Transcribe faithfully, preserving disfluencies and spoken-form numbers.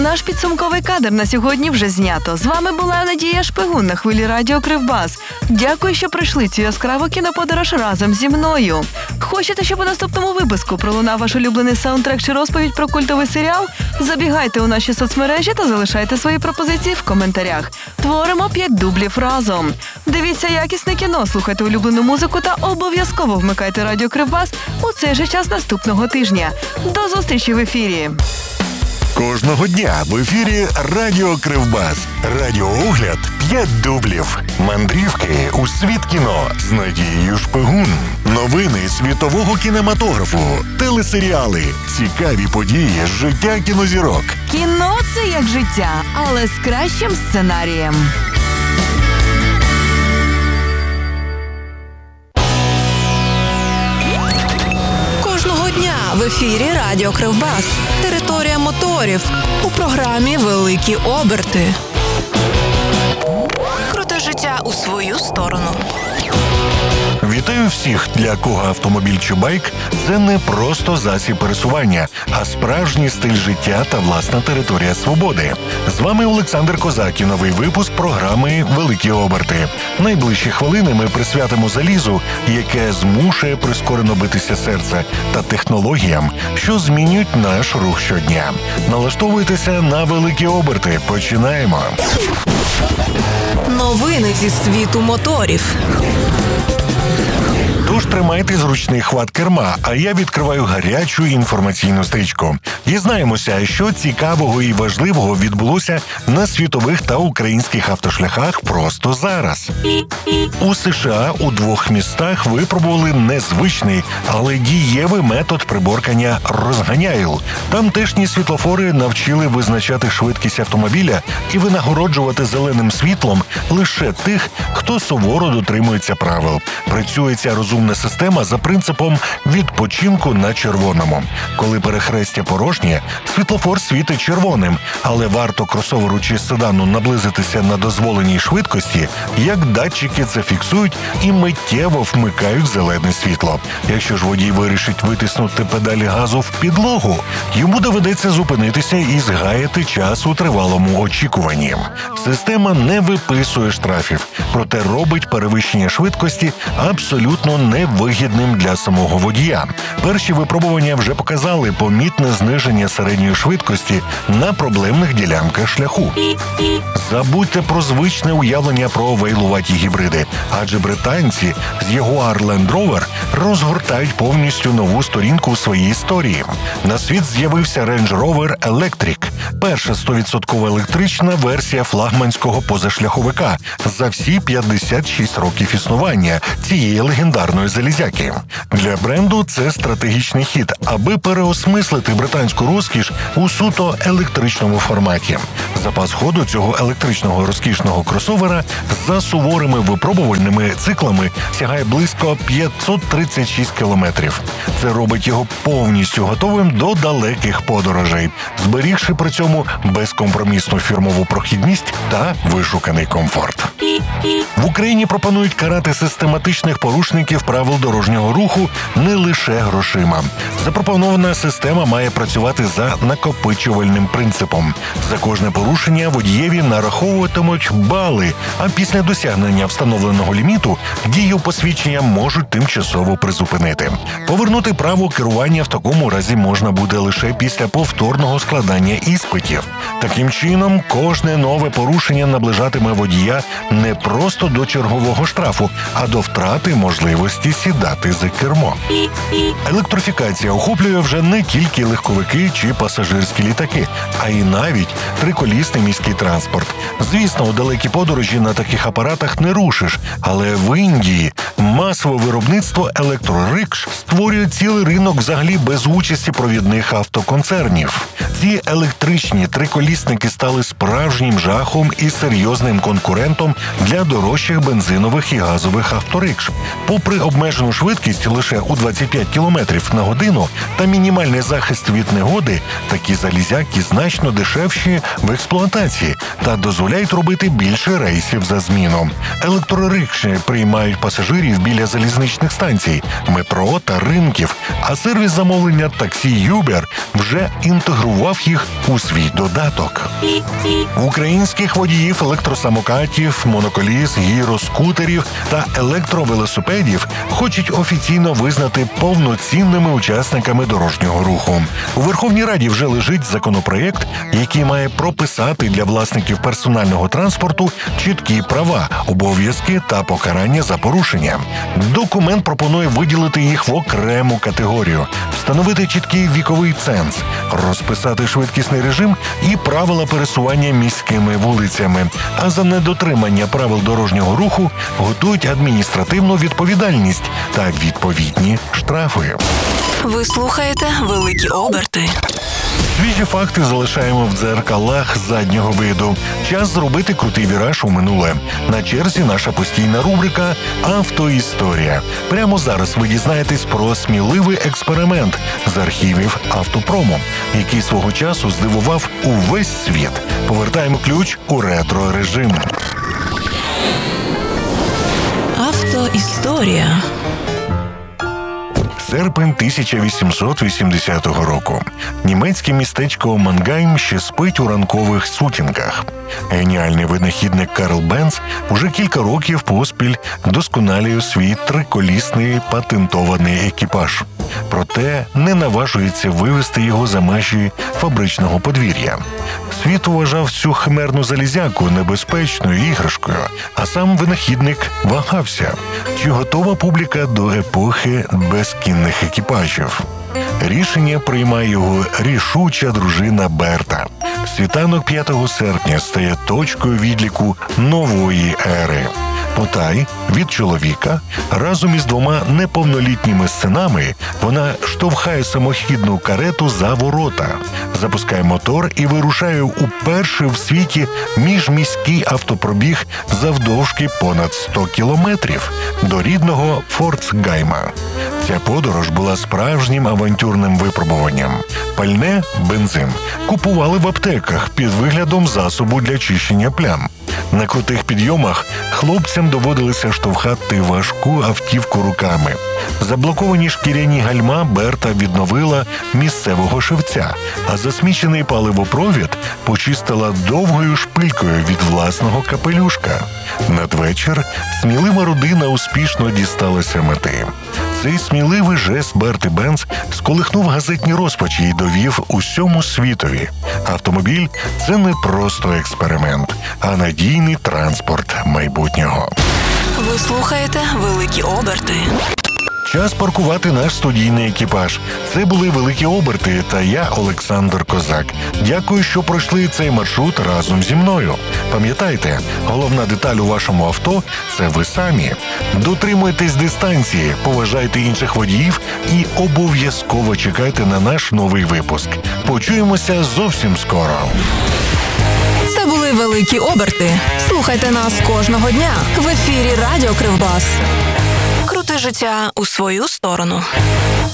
наш підсумковий кадр на сьогодні вже знято. З вами була Надія Шпигун на хвилі радіо Кривбас. Дякую, що прийшли цю яскраву кіноподорож разом зі мною. Хочете, щоб у наступному випуску пролунав ваш улюблений саундтрек чи розповідь про культовий серіал? Забігайте у наші соцмережі та залишайте свої пропозиції в коментарях. Творимо п'ять дублів разом. Дивіться якісне кіно, слухайте улюблену музику та обов'язково вмикайте радіо Кривбас у цей же час наступного тижня. До зустрічі в ефірі! Кожного дня в ефірі Радіо Кривбас. Радіоогляд п'ять дублів. Мандрівки у світ кіно з Надією Шпигун. Новини світового кінематографу. Телесеріали. Цікаві події з життя кінозірок. Кіно – це як життя, але з кращим сценарієм. Кожного дня в ефірі Радіо Кривбас. Територія моторів. У програмі «Великі оберти». Круте життя у свою сторону. Вітаю всіх, для кого автомобіль чи байк – це не просто засіб пересування, а справжній стиль життя та власна територія свободи. З вами Олександр Козак і новий випуск програми «Великі оберти». Найближчі хвилини ми присвятимо залізу, яке змушує прискорено битися серце, та технологіям, що змінюють наш рух щодня. Налаштовуйтеся на великі оберти. Починаємо! Новини зі світу моторів. Тож тримайте зручний хват керма, а я відкриваю гарячу інформаційну стрічку. Дізнаємося, що цікавого і важливого відбулося на світових та українських автошляхах просто зараз. У США у двох містах випробували незвичний, але дієвий метод приборкання розганяйл. Тамтешні світлофори навчили визначати швидкість автомобіля і винагороджувати зеленим світлом лише тих, хто суворо дотримується правил. Працює ця розумна система за принципом відпочинку на червоному. Коли перехрестя порожнє, світлофор світить червоним, але варто кросоверу чи седану наблизитися на дозволеній швидкості, як датчики це фіксують і миттєво вмикають зелене світло. Якщо ж водій вирішить витиснути педалі газу в підлогу, йому доведеться зупинитися і згаяти час у тривалому очікуванні. Система не виписує штрафів, проте робить перевищення швидкості абсолютно невигідним для самого водія. Перші випробування вже показали помітне зниження середньої швидкості на проблемних ділянках шляху. Забудьте про звичне уявлення про вейлуваті гібриди, адже британці з Jaguar Land Rover розгортають повністю нову сторінку у своїй історії. На світ з'явився Range Rover Electric – перша сто відсотків електрична версія флагманського позашляховика за всі п'ятдесят шість років існування цієї легендарної залізяки. Для бренду це стратегічний хід, аби переосмислити британську розкіш у суто електричному форматі. Запас ходу цього електричного розкішного кросовера за суворими випробувальними циклами сягає близько п'ятсот тридцять шість кілометрів. Це робить його повністю готовим до далеких подорожей, зберігши при цьому безкомпромісну фірмову прохідність та вишуканий комфорт. В Україні пропонують карати систематичних порушників правил дорожнього руху не лише грошима. Запропонована система має працювати за накопичувальним принципом. За кожне порушення водієві нараховуватимуть бали, а після досягнення встановленого ліміту дію посвідчення можуть тимчасово призупинити. Повернути право керування в такому разі можна буде лише після повторного складання іспитів. Таким чином, кожне нове порушення наближатиме водія не просто до чергового штрафу, а до втрати можливості сідати за кермо. Електрифікація охоплює вже не тільки легковики чи пасажирські літаки, а й навіть триколісний міський транспорт. Звісно, у далекі подорожі на таких апаратах не рушиш, але в Індії масове виробництво електрорикш створює цілий ринок взагалі без участі провідних автоконцернів. Ці електричні триколісники стали справжнім жахом і серйозним конкурентом для дорожчих бензинових і газових авторикш. Попри обмежену швидкість лише у двадцять п'ять кілометрів на годину та мінімальний захист від негоди, такі залізяки значно дешевші в експлуатації та дозволяють робити більше рейсів за зміну. Електрорикші приймають пасажирів біля залізничних станцій, метро та ринків, а сервіс замовлення таксі Uber вже інтегрував інтегрував їх у свій додаток. Українських водіїв електросамокатів, моноколіс, гіроскутерів та електровелосипедів хочуть офіційно визнати повноцінними учасниками дорожнього руху. У Верховній Раді вже лежить законопроєкт, який має прописати для власників персонального транспорту чіткі права, обов'язки та покарання за порушення. Документ пропонує виділити їх в окрему категорію, встановити чіткий віковий ценз, розписати швидкісний режим і правила пересування міськими вулицями. А за недотримання правил дорожнього руху готують адміністративну відповідальність та відповідні штрафи. Ви слухаєте «Великі оберти». Свіжі факти залишаємо в дзеркалах заднього виду. Час зробити крутий віраж у минуле. На черзі наша постійна рубрика «Автоісторія». Прямо зараз ви дізнаєтесь про сміливий експеримент з архівів автопрому, який свого часу здивував увесь світ. Повертаємо ключ у ретро-режим. Автоісторія. Серпень тисяча вісімсот вісімдесятого року. Німецьке містечко Мангайм ще спить у ранкових сутінках. Геніальний винахідник Карл Бенц уже кілька років поспіль досконалює свій триколісний патентований екіпаж. Проте не наважується вивести його за межі фабричного подвір'я. Світ вважав цю химерну залізяку небезпечною іграшкою, а сам винахідник вагався, чи готова публіка до епохи безкінних екіпажів. Рішення приймає його рішуча дружина Берта. Світанок п'ятого серпня стає точкою відліку нової ери. Потай від чоловіка разом із двома неповнолітніми синами вона штовхає самохідну карету за ворота, запускає мотор і вирушає у перший в світі міжміський автопробіг завдовжки понад сто кілометрів до рідного Форцгайма. Ця подорож була справжнім авантюрним випробуванням. Пальне, бензин купували в аптеках під виглядом засобу для чищення плям. На крутих підйомах хлопцям доводилося штовхати важку автівку руками. Заблоковані шкіряні гальма Берта відновила місцевого шевця, а засмічений паливопровід почистила довгою шпилькою від власного капелюшка. Надвечір смілива родина успішно дісталася мети. Цей сміливий жест Берти Бенц сколихнув газетні розпачі і довів усьому світові. Автомобіль – це не просто експеримент, а надійний транспорт майбутнього. Ви слухаєте «Великі оберти». Час паркувати наш студійний екіпаж. Це були «Великі оберти» та я, Олександр Козак. Дякую, що пройшли цей маршрут разом зі мною. Пам'ятайте, головна деталь у вашому авто – це ви самі. Дотримуйтесь дистанції, поважайте інших водіїв і обов'язково чекайте на наш новий випуск. Почуємося зовсім скоро. Це були «Великі оберти». Слухайте нас кожного дня в ефірі Радіо Кривбас. Крути життя у свою сторону.